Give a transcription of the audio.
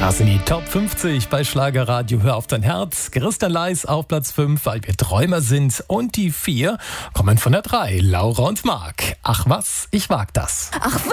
Das sind die Top 50 bei Schlagerradio. Hör auf dein Herz. Christian Leis auf Platz 5, weil wir Träumer sind. Und die 4 kommen von der 3, Laura und Marc. Ach was, ich wag das. Ach